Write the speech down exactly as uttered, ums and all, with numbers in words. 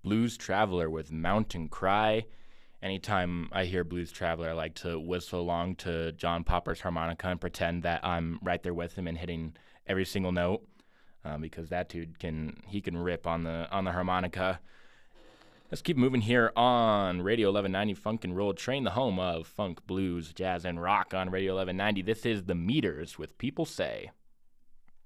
Blues Traveler with Mountain Cry. Anytime I hear Blues Traveler, I like to whistle along to John Popper's harmonica and pretend that I'm right there with him and hitting every single note, um, because that dude can he can rip on the on the harmonica. Let's keep moving here on Radio eleven ninety Funk and Roll Train, the home of funk, blues, jazz, and rock on Radio eleven ninety. This is The Meters with People Say.